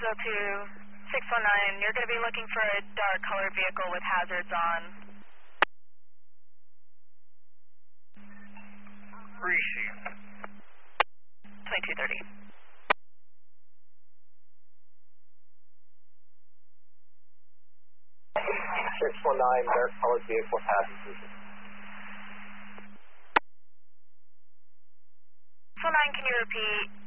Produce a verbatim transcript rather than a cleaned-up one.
Roswell to six one nine, you're going to be looking for a dark colored vehicle with hazards on. Receive. twenty-two thirty. six one nine, dark colored vehicle with hazards. six one nine, can you repeat